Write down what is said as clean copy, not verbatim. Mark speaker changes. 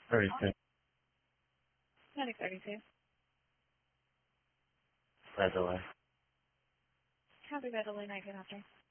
Speaker 1: 32.
Speaker 2: Medic 32.
Speaker 1: By the way.
Speaker 2: Happy Beverly Night, good afternoon.